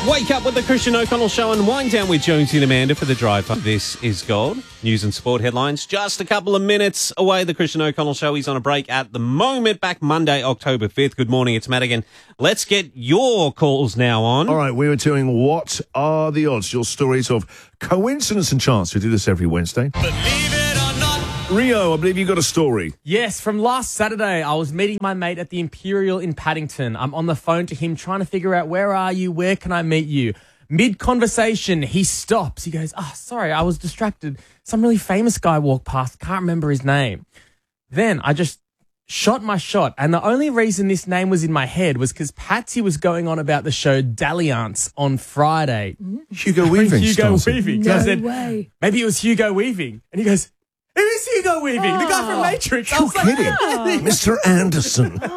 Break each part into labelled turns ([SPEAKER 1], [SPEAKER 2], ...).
[SPEAKER 1] Wake up with the Christian O'Connell Show and wind down with Jonesy and Amanda for the drive. This is Gold. News and sport headlines. Just a couple of minutes away. The Christian O'Connell Show is on a break at the moment. Back Monday, October 5th. Good morning. It's Matt again. Let's get your calls now on.
[SPEAKER 2] All right. We were doing What Are the Odds? Your stories of coincidence and chance. We do this every Wednesday.
[SPEAKER 3] Believe it or not.
[SPEAKER 2] Rio, I believe you got a story.
[SPEAKER 4] Yes, from last Saturday, I was meeting my mate at the Imperial in Paddington. I'm on the phone to him trying to figure out, where are you? Where can I meet you? Mid-conversation, he stops. He goes, sorry, I was distracted. Some really famous guy walked past. Can't remember his name. Then I just shot my shot. And the only reason this name was in my head was because Patsy was going on about the show Dalliance on Friday.
[SPEAKER 2] Hugo Weaving.
[SPEAKER 4] Hugo Weaving. So I
[SPEAKER 5] No
[SPEAKER 4] said,
[SPEAKER 5] way.
[SPEAKER 4] maybe it was Hugo Weaving. And he goes, who is Hugo Weaving? The guy from Matrix. I
[SPEAKER 2] You're
[SPEAKER 4] was like,
[SPEAKER 2] kidding. Mr. Anderson.
[SPEAKER 5] He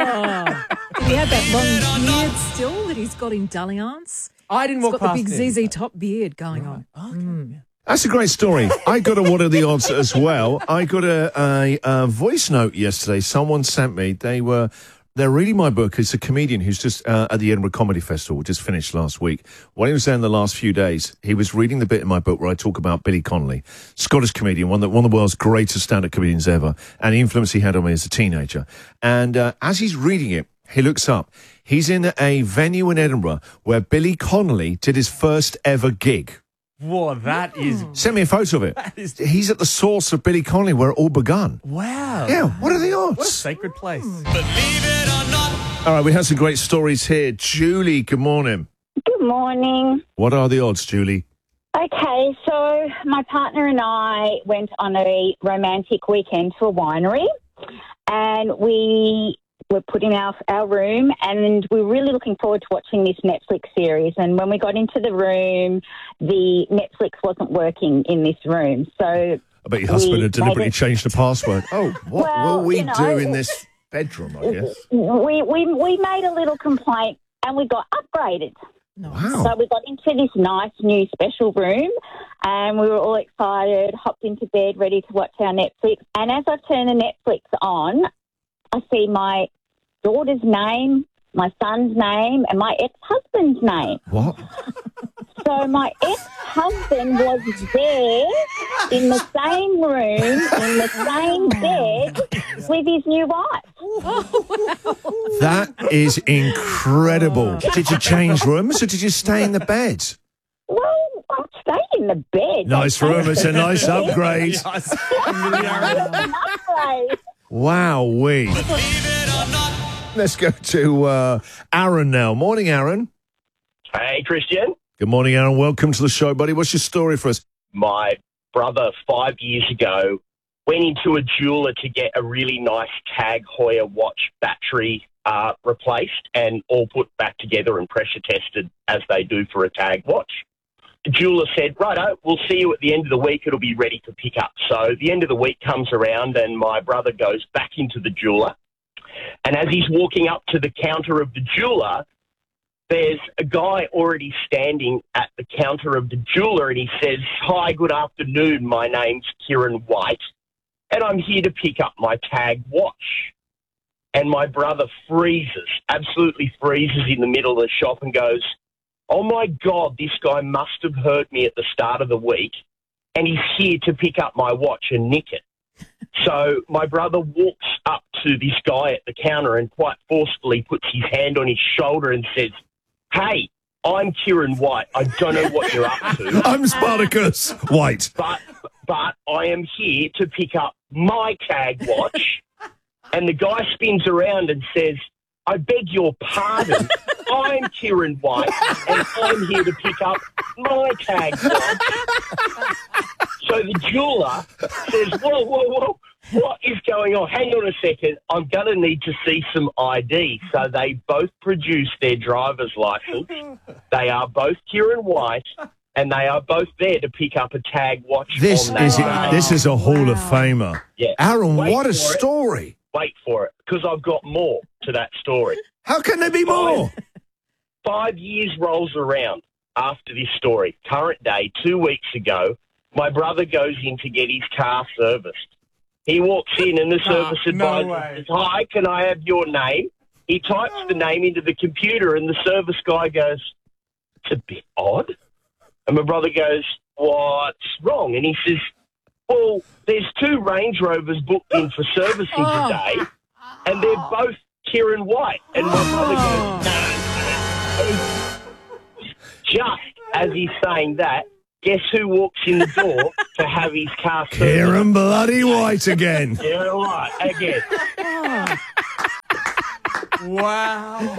[SPEAKER 5] had that long beard still that he's got in Dalliance.
[SPEAKER 4] I didn't
[SPEAKER 5] He's
[SPEAKER 4] walk
[SPEAKER 5] got the
[SPEAKER 4] past
[SPEAKER 5] big
[SPEAKER 4] him.
[SPEAKER 5] ZZ Top beard going on.
[SPEAKER 4] Okay.
[SPEAKER 2] That's a great story. I got a What Are the Odds as well. I got a voice note yesterday. Someone sent me. They're reading my book. It's a comedian who's just at the Edinburgh Comedy Festival, just finished last week. When he was there in the last few days, he was reading the bit in my book where I talk about Billy Connolly, Scottish comedian, one of the world's greatest stand-up comedians ever, and the influence he had on me as a teenager. And as he's reading it, he looks up. He's in a venue in Edinburgh where Billy Connolly did his first ever gig.
[SPEAKER 4] Whoa, that is...
[SPEAKER 2] Send me a photo of it.
[SPEAKER 4] is-
[SPEAKER 2] He's at the source of Billy Connolly where it all begun.
[SPEAKER 4] Wow.
[SPEAKER 2] Yeah, what are the odds?
[SPEAKER 4] What a sacred place.
[SPEAKER 3] Believe it or not.
[SPEAKER 2] All right, we have some great stories here. Julie, good morning.
[SPEAKER 6] Good morning.
[SPEAKER 2] What are the odds, Julie?
[SPEAKER 6] Okay, so my partner and I went on a romantic weekend to a winery, and we were put in our room, and we were really looking forward to watching this Netflix series. And when we got into the room, the Netflix wasn't working in this room. So
[SPEAKER 2] I bet your husband had deliberately
[SPEAKER 6] made it-
[SPEAKER 2] changed the password. Oh, what
[SPEAKER 6] Well,
[SPEAKER 2] will we
[SPEAKER 6] you know,
[SPEAKER 2] do in this bedroom, I guess?
[SPEAKER 6] we made a little complaint, and we got upgraded.
[SPEAKER 2] Wow.
[SPEAKER 6] So we got into this nice new special room, and we were all excited, hopped into bed, ready to watch our Netflix. And as I turn the Netflix on, I see my daughter's name, my son's name, and my ex-husband's name.
[SPEAKER 2] What?
[SPEAKER 6] So my ex-husband was there in the same room, in the same bed with his new wife.
[SPEAKER 2] That is incredible. Did you change rooms or did you stay in the bed?
[SPEAKER 6] Well, I'll stay in the bed.
[SPEAKER 2] Nice room. It's a nice upgrade.
[SPEAKER 6] An upgrade.
[SPEAKER 2] Wow-wee.
[SPEAKER 3] Believe it or not.
[SPEAKER 2] Let's go to Aaron now. Morning, Aaron.
[SPEAKER 7] Hey, Christian.
[SPEAKER 2] Good morning, Aaron. Welcome to the show, buddy. What's your story for us?
[SPEAKER 7] My brother, 5 years ago, went into a jeweler to get a really nice Tag Heuer watch battery replaced and all put back together and pressure tested as they do for a Tag watch. The jeweler said, righto, we'll see you at the end of the week. It'll be ready to pick up. So the end of the week comes around and my brother goes back into the jeweler. And as he's walking up to the counter of the jeweler, there's a guy already standing at the counter of the jeweler, and he says, hi, good afternoon, my name's Kieran White, and I'm here to pick up my Tag watch. And my brother freezes, absolutely freezes in the middle of the shop and goes, oh, my God, this guy must have heard me at the start of the week, and he's here to pick up my watch and nick it. So my brother walks up to this guy at the counter and quite forcefully puts his hand on his shoulder and says, hey, I'm Kieran White. I don't know what you're up to,
[SPEAKER 2] I'm Spartacus White.
[SPEAKER 7] but I am here to pick up my Tag watch. And the guy spins around and says, I beg your pardon. I'm Kieran White, and I'm here to pick up my Tag watch. So the jeweler says, whoa, what is going on? Hang on a second. I'm going to need to see some ID. So they both produce their driver's license. They are both Kieran White, and they are both there to pick up a Tag watch
[SPEAKER 2] This
[SPEAKER 7] on that
[SPEAKER 2] is
[SPEAKER 7] day.
[SPEAKER 2] this is a Hall of Famer.
[SPEAKER 7] Yeah.
[SPEAKER 2] Aaron,
[SPEAKER 7] Wait
[SPEAKER 2] what a
[SPEAKER 7] for it.
[SPEAKER 2] story.
[SPEAKER 7] Wait for it, because I've got more to that story.
[SPEAKER 2] How can there be more?
[SPEAKER 7] 5 years rolls around after this story. Current day, 2 weeks ago, my brother goes in to get his car serviced. He walks in and the service
[SPEAKER 4] no
[SPEAKER 7] advisor
[SPEAKER 4] way.
[SPEAKER 7] says, hi, can I have your name? He types the name into the computer and the service guy goes, that's a bit odd. And my brother goes, what's wrong? And he says, well, there's 2 Range Rovers booked in for servicing today, and they're both Kieran White. And my brother goes, no. Just as he's saying that, guess who walks in the door to have his car serviced?
[SPEAKER 2] Kieran bloody White again.
[SPEAKER 7] Kieran White again.
[SPEAKER 4] Wow.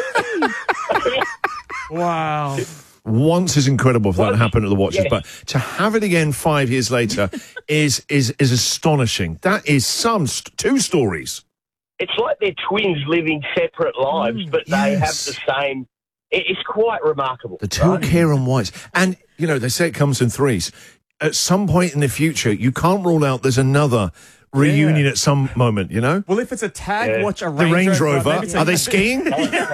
[SPEAKER 4] Wow.
[SPEAKER 2] Once is incredible for that to happen at the Watches, but to have it again 5 years later is astonishing. That is two stories.
[SPEAKER 7] It's like they're twins living separate lives, but they have the same. It's quite remarkable.
[SPEAKER 2] The 2 Kieran Whites. And, you know, they say it comes in 3s. At some point in the future, you can't rule out there's another reunion at some moment, you know?
[SPEAKER 4] Well, if it's a tag, watch a
[SPEAKER 2] The Range Rover.
[SPEAKER 4] maybe it's
[SPEAKER 2] Are they skiing?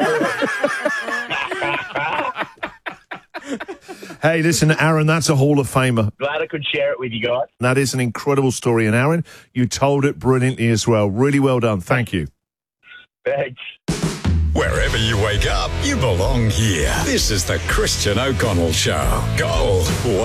[SPEAKER 2] Hey, listen, Aaron, that's a Hall of Famer.
[SPEAKER 7] Glad I could share it with you guys.
[SPEAKER 2] That is an incredible story. And, Aaron, you told it brilliantly as well. Really well done. Thank you.
[SPEAKER 7] Thanks.
[SPEAKER 8] Wherever you wake up, you belong here. This is the Christian O'Connell Show. Gold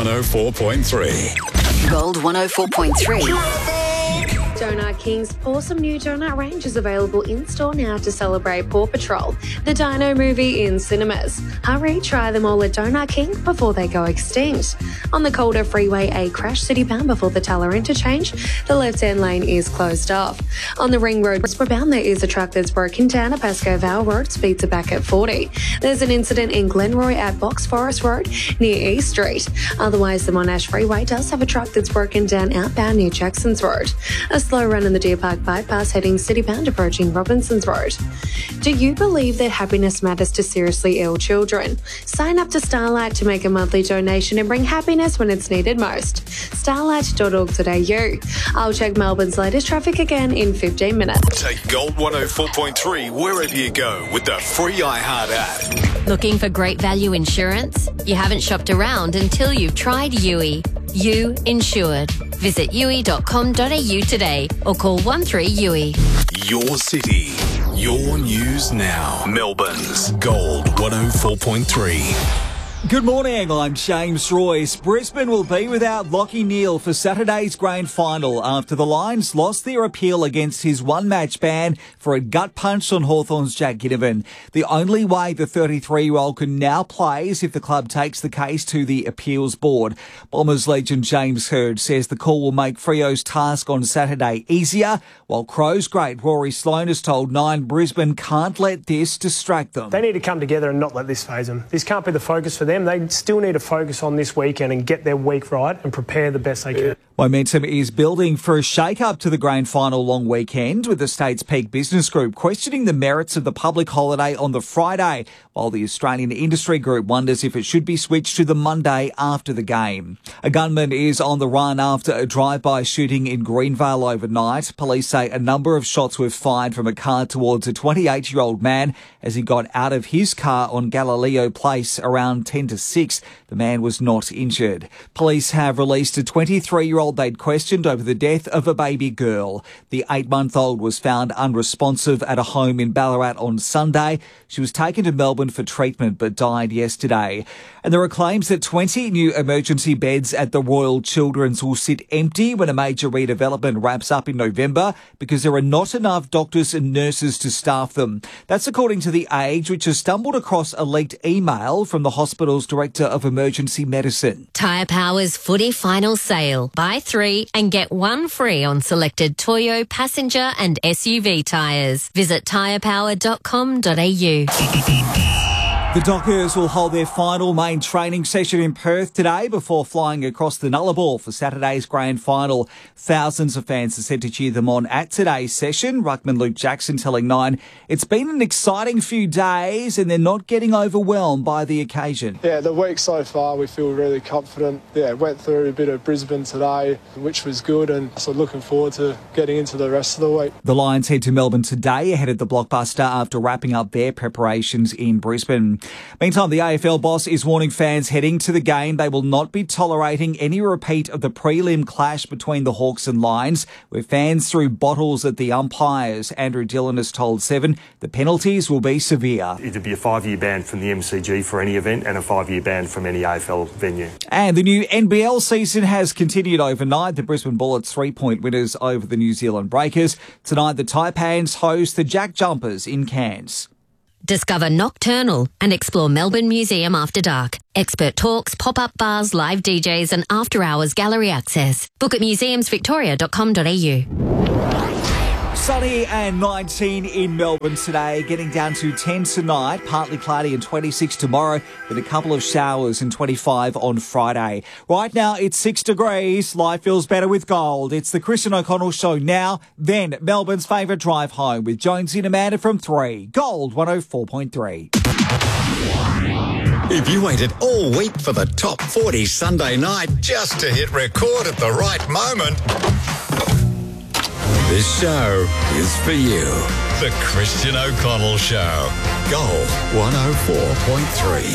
[SPEAKER 8] 104.3.
[SPEAKER 9] Gold 104.3.
[SPEAKER 10] Donut King's awesome new donut range is available in-store now to celebrate Paw Patrol, the Dino movie in cinemas. Hurry, try them all at Donut King before they go extinct. On the Calder Freeway, a crash city bound before the Tulla interchange. The left-hand lane is closed off. On the Ring Road westbound, there is a truck that's broken down at Pascoe Vale Road. Speeds are back at 40. There's an incident in Glenroy at Box Forest Road near East Street. Otherwise, the Monash Freeway does have a truck that's broken down outbound near Jackson's Road. A slow run in the Deer Park bypass heading citybound approaching Robinson's Road. Do you believe that happiness matters to seriously ill children? Sign up to Starlight to make a monthly donation and bring happiness when it's needed most. Starlight.org.au. I'll check Melbourne's latest traffic again in 15 minutes.
[SPEAKER 8] Take Gold 104.3 wherever you go with the free iHeart app.
[SPEAKER 9] Looking for great value insurance? You haven't shopped around until you've tried Yui. You Insured. Visit yui.com.au today or call 13-YUI.
[SPEAKER 8] Your city, your news now. Melbourne's Gold 104.3.
[SPEAKER 11] Good morning, I'm James Royce. Brisbane will be without Lachie Neale for Saturday's grand final after the Lions lost their appeal against his one-match ban for a gut punch on Hawthorn's Jack Ginnivan. The only way the 33-year-old can now play is if the club takes the case to the appeals board. Bombers legend James Hird says the call will make Freo's task on Saturday easier, while Crows great Rory Sloane has told Nine Brisbane can't let this distract them.
[SPEAKER 12] They need to come together and not let this phase them. This can't be the focus for them. They still need to focus on this weekend and get their week right and prepare the best they can.
[SPEAKER 11] Momentum is building for a shake-up to the grand final long weekend, with the state's Peak Business Group questioning the merits of the public holiday on the Friday, while the Australian Industry Group wonders if it should be switched to the Monday after the game. A gunman is on the run after a drive-by shooting in Greenvale overnight. Police say a number of shots were fired from a car towards a 28-year-old man as he got out of his car on Galileo Place around 10 to 6. The man was not injured. Police have released a 23-year-old they'd questioned over the death of a baby girl. The 8-month-old was found unresponsive at a home in Ballarat on Sunday. She was taken to Melbourne for treatment but died yesterday. And there are claims that 20 new emergency beds at the Royal Children's will sit empty when a major redevelopment wraps up in November because there are not enough doctors and nurses to staff them. That's according to The Age, which has stumbled across a leaked email from the hospital's Director of Emergency Medicine.
[SPEAKER 9] Tyre Power's footy final sale. Buy 3 and get 1 free on selected Toyo, passenger and SUV tyres. Visit tyrepower.com.au.
[SPEAKER 11] The Dockers will hold their final main training session in Perth today before flying across the Nullarbor for Saturday's grand final. Thousands of fans are set to cheer them on at today's session. Ruckman Luke Jackson telling Nine, it's been an exciting few days and they're not getting overwhelmed by the occasion.
[SPEAKER 13] Yeah, the week so far we feel really confident. Yeah, went through a bit of Brisbane today, which was good, and so looking forward to getting into the rest of the week.
[SPEAKER 11] The Lions head to Melbourne today ahead of the blockbuster after wrapping up their preparations in Brisbane. Meantime, the AFL boss is warning fans heading to the game they will not be tolerating any repeat of the prelim clash between the Hawks and Lions, where fans threw bottles at the umpires. Andrew Dillon has told Seven the penalties will be severe.
[SPEAKER 14] It'd be a 5-year ban from the MCG for any event and a 5-year ban from any AFL venue.
[SPEAKER 11] And the new NBL season has continued overnight. The Brisbane Bullets 3-point winners over the New Zealand Breakers. Tonight, the Taipans host the Jack Jumpers in Cairns.
[SPEAKER 9] Discover Nocturnal and explore Melbourne Museum after dark. Expert talks, pop-up bars, live DJs and after-hours gallery access. Book at museumsvictoria.com.au.
[SPEAKER 11] Sunny and 19 in Melbourne today, getting down to 10 tonight, partly cloudy and 26 tomorrow, with a couple of showers and 25 on Friday. Right now, it's 6 degrees. Life feels better with Gold. It's the Christian O'Connell Show now, then Melbourne's favourite drive home with Jonesy and Amanda from 3. Gold 104.3.
[SPEAKER 8] If you waited all week for the Top 40 Sunday night just to hit record at the right moment, this show is for you. The Christian O'Connell Show. Gold 104.3.